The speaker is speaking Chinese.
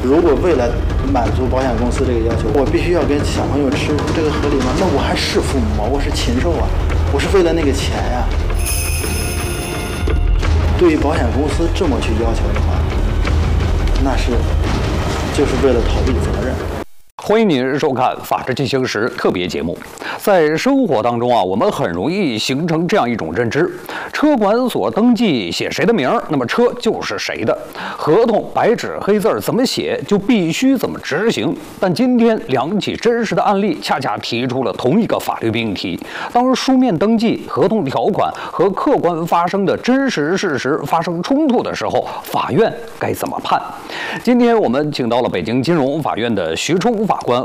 如果为了满足保险公司这个要求，我必须要跟小朋友吃，这个合理吗？那我还是父母吗？我是禽兽啊！我是为了那个钱呀。对于保险公司这么去要求的话，那就是为了逃避责任。 欢迎您收看《法治进行时》特别节目。在生活当中啊，我们很容易形成这样一种认知：车管所登记写谁的名儿，那么车就是谁的。合同白纸黑字怎么写，就必须怎么执行。但今天两起真实的案例，恰恰提出了同一个法律命题：当书面登记、合同条款和客观发生的真实事实发生冲突的时候，法院该怎么判？今天我们请到了北京金融法院的徐冲法官